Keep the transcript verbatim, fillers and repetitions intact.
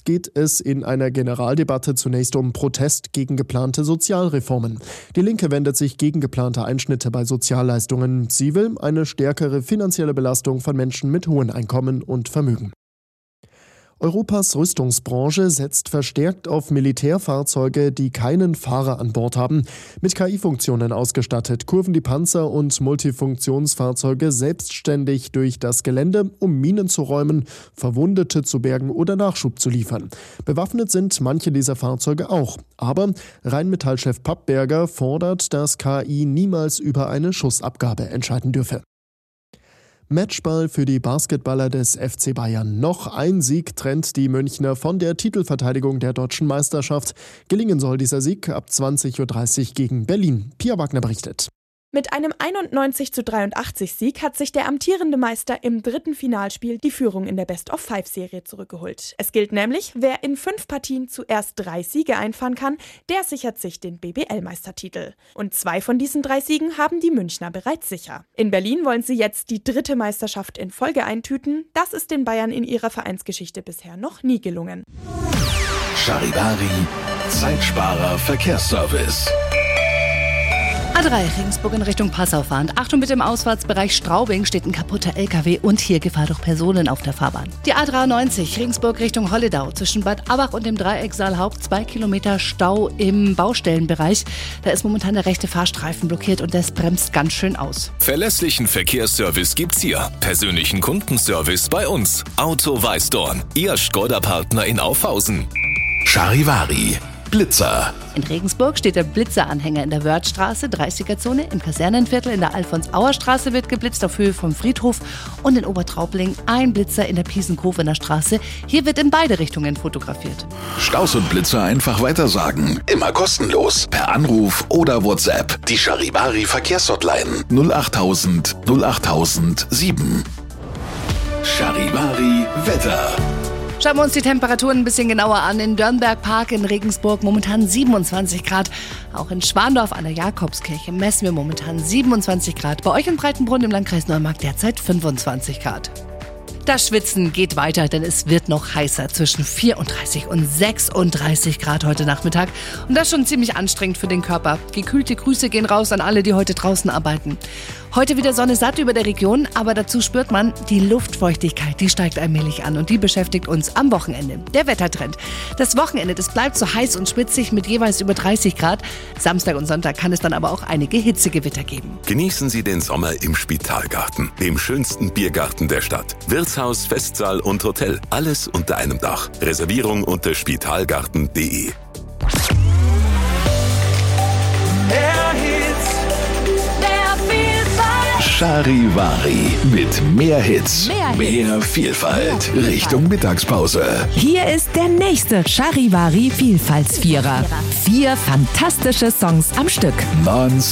geht es in einer Generaldebatte zunächst um Protest gegen geplante Sozialreformen. Die Linke wendet sich gegen geplante Einschnitte bei Sozialleistungen. Sie will eine stärkere finanzielle Belastung von Menschen mit hohen Einkommen und Vermögen. Europas Rüstungsbranche setzt verstärkt auf Militärfahrzeuge, die keinen Fahrer an Bord haben. Mit K I-Funktionen ausgestattet kurven die Panzer und Multifunktionsfahrzeuge selbstständig durch das Gelände, um Minen zu räumen, Verwundete zu bergen oder Nachschub zu liefern. Bewaffnet sind manche dieser Fahrzeuge auch. Aber Rheinmetall-Chef Pappberger fordert, dass K I niemals über eine Schussabgabe entscheiden dürfe. Matchball für die Basketballer des F C Bayern. Noch ein Sieg trennt die Münchner von der Titelverteidigung der deutschen Meisterschaft. Gelingen soll dieser Sieg ab zwanzig Uhr dreißig gegen Berlin. Pia Wagner berichtet. Mit einem einundneunzig zu dreiundachtzig Sieg hat sich der amtierende Meister im dritten Finalspiel die Führung in der Best-of-Five-Serie zurückgeholt. Es gilt nämlich, wer in fünf Partien zuerst drei Siege einfahren kann, der sichert sich den B B L-Meistertitel. Und zwei von diesen drei Siegen haben die Münchner bereits sicher. In Berlin wollen sie jetzt die dritte Meisterschaft in Folge eintüten. Das ist den Bayern in ihrer Vereinsgeschichte bisher noch nie gelungen. Charivari, Zeitsparer Verkehrsservice. A drei Regensburg in Richtung Passau fahrend. Achtung bitte, im Ausfahrtsbereich Straubing steht ein kaputter L K W und hier Gefahr durch Personen auf der Fahrbahn. Die A dreiundneunzig Regensburg Richtung Holledau zwischen Bad Abach und dem Dreieck Saalhaupt zwei Kilometer Stau im Baustellenbereich. Da ist momentan der rechte Fahrstreifen blockiert und das bremst ganz schön aus. Verlässlichen Verkehrsservice gibt's hier. Persönlichen Kundenservice bei uns. Auto Weißdorn, Ihr Skoda-Partner in Aufhausen. Charivari, Blitzer. In Regensburg steht der Blitzeranhänger in der Wörthstraße, dreißiger-Zone. Im Kasernenviertel in der Alfons-Auer-Straße wird geblitzt auf Höhe vom Friedhof. Und in Obertraubling ein Blitzer in der Piesenkofener Straße. Hier wird in beide Richtungen fotografiert. Staus und Blitzer einfach weitersagen. Immer kostenlos. Per Anruf oder WhatsApp. Die Charivari Verkehrshotline null achttausend null achttausend sieben. Charivari Wetter. Schauen wir uns die Temperaturen ein bisschen genauer an. In Dörnberg Park in Regensburg momentan siebenundzwanzig Grad. Auch in Schwandorf an der Jakobskirche messen wir momentan siebenundzwanzig Grad. Bei euch in Breitenbrunn im Landkreis Neumarkt derzeit fünfundzwanzig Grad. Das Schwitzen geht weiter, denn es wird noch heißer. Zwischen vierunddreißig und sechsunddreißig Grad heute Nachmittag. Und das schon ziemlich anstrengend für den Körper. Gekühlte Grüße gehen raus an alle, die heute draußen arbeiten. Heute wieder Sonne satt über der Region, aber dazu spürt man, die Luftfeuchtigkeit, die steigt allmählich an und die beschäftigt uns am Wochenende. Der Wettertrend. Das Wochenende, das bleibt so heiß und spitzig mit jeweils über dreißig Grad. Samstag und Sonntag kann es dann aber auch einige Hitzegewitter geben. Genießen Sie den Sommer im Spitalgarten, dem schönsten Biergarten der Stadt. Wirtshaus, Festsaal und Hotel, alles unter einem Dach. Reservierung unter spitalgarten punkt de. Charivari mit mehr Hits, mehr, mehr Hits. Vielfalt, mehr Richtung Mittagspause. Hier ist der nächste Charivari Vielfaltsvierer. Vier fantastische Songs am Stück. Non